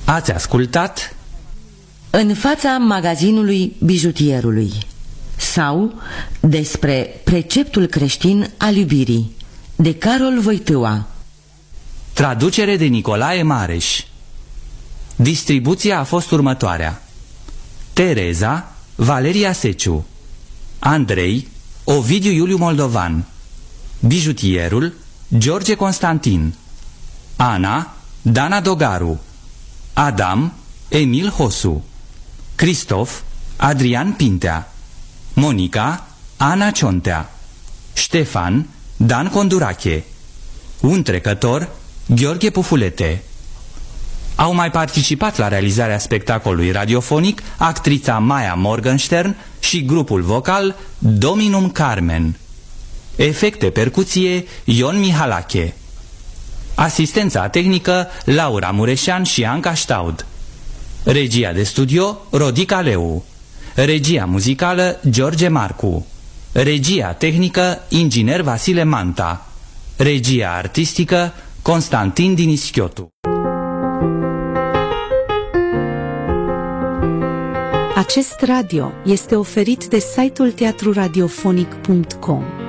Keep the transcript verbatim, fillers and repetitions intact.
Ați ascultat În fața magazinului bijutierului sau Despre preceptul creștin al iubirii de Carol Voitâa. Traducere de Nicolae Mareș. Distribuția a fost următoarea: Tereza, Valeria Seciu, Andrei, Ovidiu Iuliu Moldovan, bijutierul, George Constantin, Ana, Dana Dogaru, Adam, Emil Hosu, Cristof, Adrian Pintea, Monica, Ana Ciontea, Ștefan, Dan Condurache, un trecător, Gheorghe Pufulete. Au mai participat la realizarea spectacolului radiofonic actrița Maia Morgenstern și grupul vocal Dominum Carmen. Efecte percuție Ion Mihalache. Asistența tehnică Laura Mureșan și Anca Staud. Regia de studio Rodica Leu. Regia muzicală George Marcu. Regia tehnică Inginer Vasile Manta. Regia artistică Constantin Dinischiotu. Acest radio este oferit de site-ul teatru radiofonic punct com.